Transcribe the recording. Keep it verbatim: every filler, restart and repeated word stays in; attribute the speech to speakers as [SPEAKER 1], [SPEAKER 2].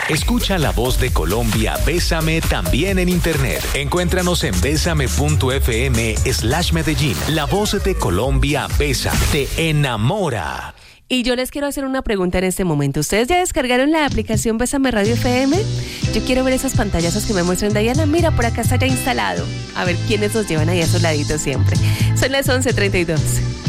[SPEAKER 1] Escucha la voz de Colombia, Bésame, también en internet. Encuéntranos en bésame.fm slash Medellín. La voz de Colombia, Bésame, te enamora.
[SPEAKER 2] Y yo les quiero hacer una pregunta en este momento. ¿Ustedes ya descargaron la aplicación Bésame Radio F M? Yo quiero ver esas pantallazos que me muestran. Diana, mira, por acá está ya instalado. A ver quiénes nos llevan ahí a esos laditos siempre. Son las once treinta y dos.